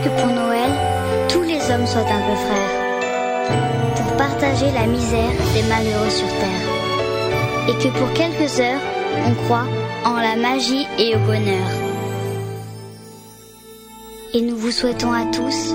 que pour Noël, tous les hommes soient un peu frères, pour partager la misère des malheureux sur terre, et que pour quelques heures, on croit en la magie et au bonheur. Et nous vous souhaitons à tous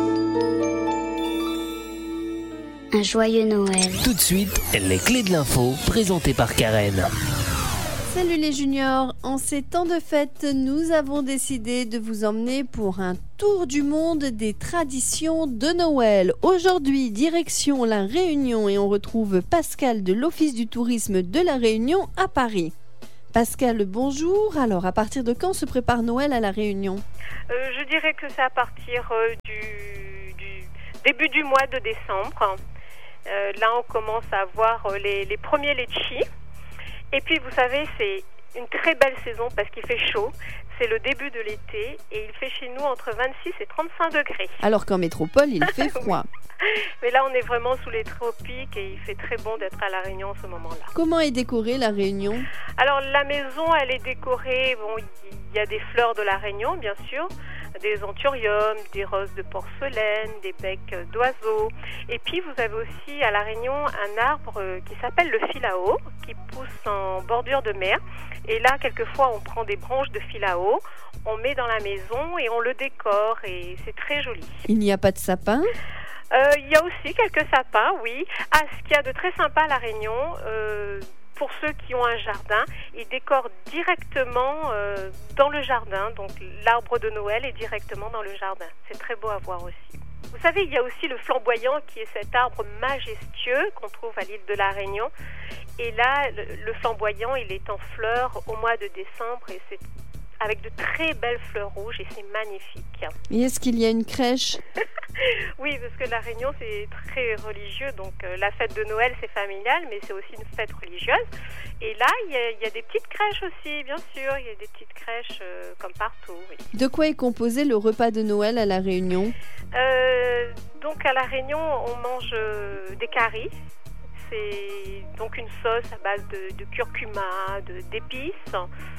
un joyeux Noël. Tout de suite, les clés de l'info, présentées par Karen. Salut les juniors, en ces temps de fête, nous avons décidé de vous emmener pour un tour du monde des traditions de Noël. Aujourd'hui, direction La Réunion et on retrouve Pascal de l'Office du tourisme de La Réunion à Paris. Pascal, bonjour. Alors, à partir de quand se prépare Noël à La Réunion ? Je dirais que c'est à partir du début du mois de décembre. Là, on commence à voir les premiers litchis. Et puis, vous savez, c'est une très belle saison parce qu'il fait chaud. C'est le début de l'été et il fait chez nous entre 26 et 35 degrés. Alors qu'en métropole, il fait froid. Mais là, on est vraiment sous les tropiques et il fait très bon d'être à La Réunion en ce moment-là. Comment est décorée La Réunion ? Alors, la maison, elle est décorée. Bon, il y a des fleurs de La Réunion, bien sûr. Des anthuriums, des roses de porcelaine, des becs d'oiseaux. Et puis, vous avez aussi à La Réunion un arbre qui s'appelle le filao, qui pousse en bordure de mer. Et là, quelquefois, on prend des branches de filao, on met dans la maison et on le décore. Et c'est très joli. Il n'y a pas de sapin ? Il y a aussi quelques sapins, oui. Ah, ce qu'il y a de très sympa à La Réunion, pour ceux qui ont un jardin, ils décorent directement dans le jardin. Donc l'arbre de Noël est directement dans le jardin. C'est très beau à voir aussi. Vous savez, il y a aussi le flamboyant qui est cet arbre majestueux qu'on trouve à l'île de La Réunion. Et là, le flamboyant, il est en fleurs au mois de décembre et c'est avec de très belles fleurs rouges et c'est magnifique. Et est-ce qu'il y a une crèche ? Oui, parce que La Réunion, c'est très religieux. Donc, la fête de Noël, c'est familial, mais c'est aussi une fête religieuse. Et là, il y a des petites crèches aussi, bien sûr. Il y a des petites crèches comme partout, oui. De quoi est composé le repas de Noël à La Réunion ? Donc, à La Réunion, on mange des caris. C'est donc une sauce à base de curcuma, d'épices.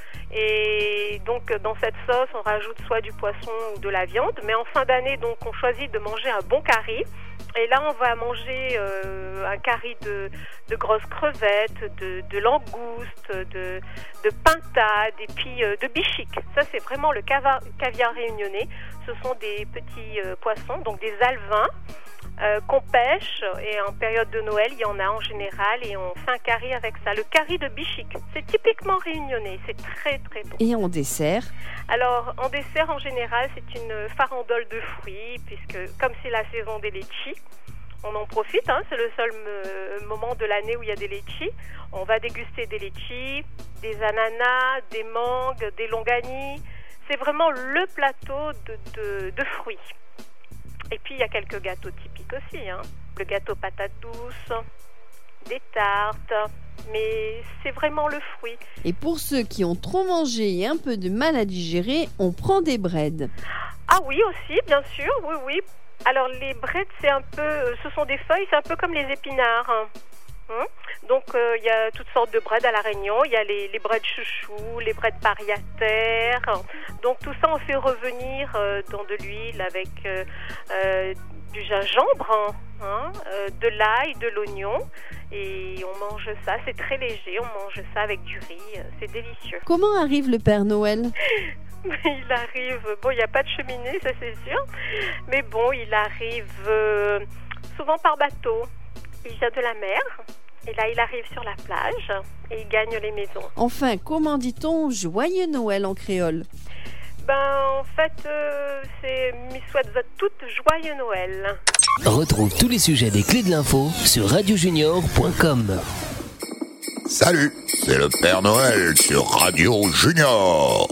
Et donc dans cette sauce, on rajoute soit du poisson ou de la viande. Mais en fin d'année, donc on choisit de manger un bon curry. Et là, on va manger un curry de grosses crevettes, de langoustes, de pintades et puis de bichic. Ça, c'est vraiment le caviar réunionnais. Ce sont des petits poissons, donc des alevins. Qu'on pêche et en période de Noël il y en a en général et on fait un curry avec ça, le curry de bichic, c'est typiquement réunionnais, c'est très très bon. Et en dessert ? Alors en dessert en général c'est une farandole de fruits puisque comme c'est la saison des litchis, on en profite, c'est le seul moment de l'année où il y a des litchis. On va déguster des litchis, des ananas, des mangues, des longanies, c'est vraiment le plateau de fruits. Et puis, il y a quelques gâteaux typiques aussi. Le gâteau patate douce, des tartes, mais c'est vraiment le fruit. Et pour ceux qui ont trop mangé et un peu de mal à digérer, on prend des breads. Ah oui, aussi, bien sûr, oui. Alors, les breads, ce sont des feuilles, c'est un peu comme les épinards. Donc, il y a toutes sortes de breads à La Réunion. Il y a les breads chouchou, les breads pariataires. Donc, tout ça, on fait revenir dans de l'huile avec du gingembre, de l'ail, de l'oignon. Et on mange ça, c'est très léger. On mange ça avec du riz. C'est délicieux. Comment arrive le Père Noël ? Il arrive... Bon, il n'y a pas de cheminée, ça c'est sûr. Mais bon, il arrive souvent par bateau. Il vient de la mer et là il arrive sur la plage et il gagne les maisons. Enfin, comment dit-on Joyeux Noël en créole ? En fait, c'est mi souhaite toutes joyeux Noël. Retrouve tous les sujets des clés de l'info sur radiojunior.com. Salut, c'est le Père Noël sur Radio Junior.